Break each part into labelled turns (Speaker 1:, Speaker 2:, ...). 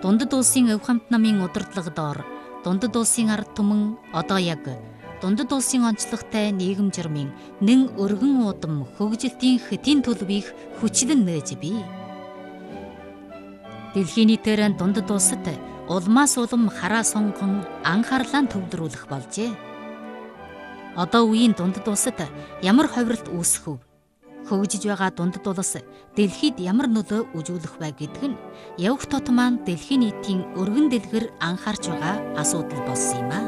Speaker 1: Дундад улсын өв хамт намын удирдлага доор дундад улсын ард түмэн одоо яг дундад улсын онцлогтой нийгэм журмын нэн өргөн уудам хөгжилтийн хэдийн төлөвийг хүчлэн нээж бий. Дэлхийн нийтээр дундад улсад улмаас улам хараа сонгон анхаарлаа төвлөрүүлэх болжээ. Одоо үеийн дундад улсад ямар ховиролт үүсэх вэ? Хөгжиж байгаа дундад улс дэлхийд ямар нөлөө үзүүлэх вэ гэдг нь явах тот маань дэлхийн нийтийн өргөн дэлгэр анхаарч байгаа асуудал болсон юм а.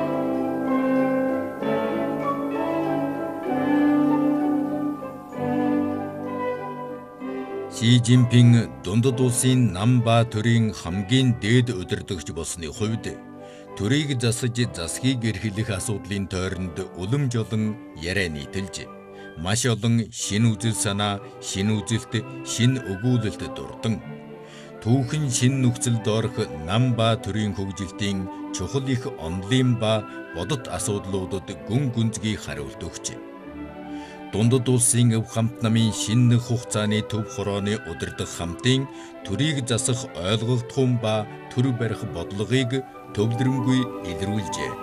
Speaker 2: Ши Жинпин дундад улсын нам ба төрийн хамгийн дээд удирдагч болсны хувьд төрийг засаж засгийг эрхлэх асуудлын тойронд улам жолон яриа нийтэлж маш олон шинэ үзэл санаа, шинэ үзэлт, шинэ өгүүлэлт дурдан түүхэн шинэ нөхцөлд орох нам ба төрийн хөгжилтийн чухал их онолын ба бодит асуудлуудад гүн гүнзгий хариулт өгч дундад улсын өв хамт намын шинэ хугацааны төв хорооны удирдах хамтын төрийг засах ойлголтхон ба төр барих бодлогыг төвлөрөнгүй илрүүлжээ.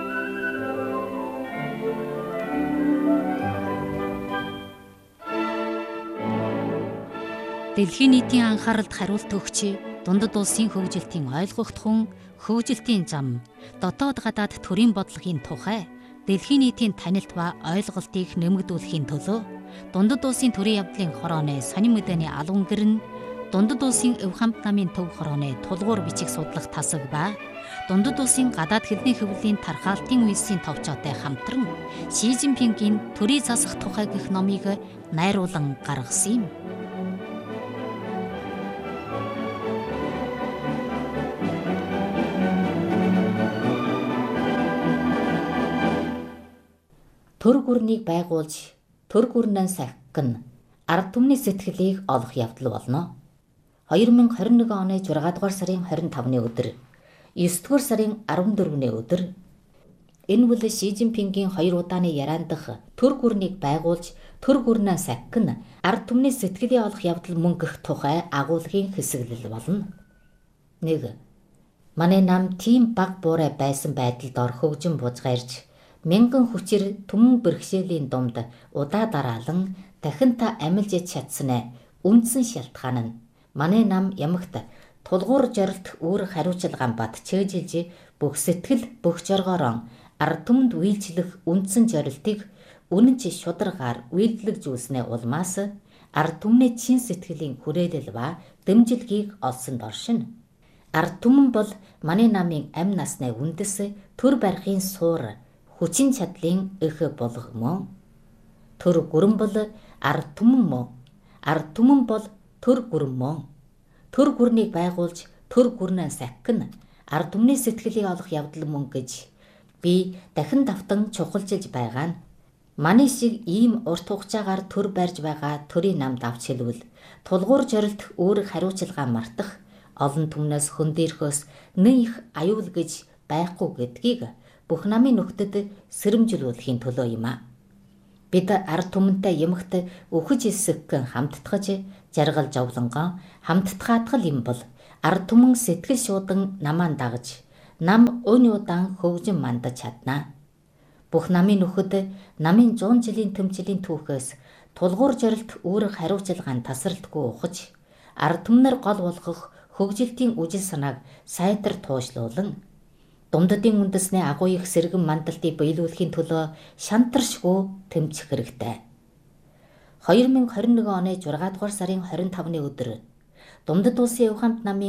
Speaker 1: Дэлхийн нийтийн анхааралд хариулт өгч дундад улсын хөгжилтийн ойлгогдхон хөгжилтийн зам, дотоод гадаад төрийн бодлогын тухай дэлхийн нийтийн танилт ба ойлголтыг нэмэгдүүлэхийн төлөө дундад улсын төрийн явдлын хорооны сонин мэдээний албан гэр нь дундад улсын өв хамт намын төв хорооны тулгуур бичих судлах тасаг ба дундад улсын гадаад хэлний хөвлийн тархаалтын үйлсийн товчоотой хамтран Ши Жинпингийн төрийг засах тухай гэх номыг найруулан гаргасан юм. Төр гүрнийг байгуулж, төр гүрнэн сахих нь ард түмний сэтгэлийг олох явдал болно. 2021 оны 6 дугаар сарын 25-ны өдөр, 9 дугаар сарын 14-ний өдөр энэ бол Ши Жинпингийн 2 удааны яриан дах төр гүрнийг байгуулж, төр гүрнэн сахих нь ард түмний сэтгэлийг олох явдал мөн гэх тухай агуулгын хэсэглэл болно. 1. Манай нам тийм баг буурай байсан байдалд ор хөгжин бужгаарч мянган хүчээр түмэн бэрхшээлийн думд удаа дараалан дахин та амилж чадсан үндсэн шалтгаан нь манай нам ямагт тулгуур зорилт үүрэг хариуцлагаан бат чэйжилж бүх сэтгэл бүх зоргоороо ард түмэнд үйлчлэх үндсэн зорилтыг үнэнч шударгаар үйлдэлжүүлснээ улмаас ард түмний чин сэтгэлийн хүрээлэл ба дэмжлэгийг олсон доршин. Ард түмэн бол манай намын амь насны үндэс төр барихын суур хүчин чадлын их болгох мөн. Төр гүрэн бол ард түмэн мөн. Ард түмэн бол төр гүрэн мөн. Төр гүрнийг байгуулж төр гүрнээ сахих нь ард түмний сэтгэлийг олох явдал мөн гэж би дахин давтан чухалчилж байгаа нь манай шиг ийм урт хугацаагаар төр барьж байгаа төрийн намд авч хэлвэл тулгуур зорилт үүрэг хариуцлага мартах олон түмнээс хөндөрөхөөс нэн их аюул гэж байхгүй гэдгийг бүх намын нөхдөд сэрэмжлүүлэхийн төлөө юм а. Бид ард түмэнтэй ямагт өхөж эсгэн хамттгаж жаргал жовлонгоо хамттгаатгал юм бол ард түмэн сэтгэл шуудан намаан дагаж нам өн удаан хөгжин мандаж чаднаа. Бүх намын нөхөд намын 100 жилийн төмчлийн түүхээс тулгуур зорилт үүрэг хариуцлагаан тасралтгүй ухаж ард түмнэр гол болгох хөгжилтийн үжил санааг сайтар туушлуулан думддын үндэсний агуу их сэргэн мандалтыг биелүүлэхийн төлөө шантаршгүй тэмцэх хэрэгтэй. 2021 оны 6 дугаар сарын 25-ны өдөр дундад улсын өв хамт намын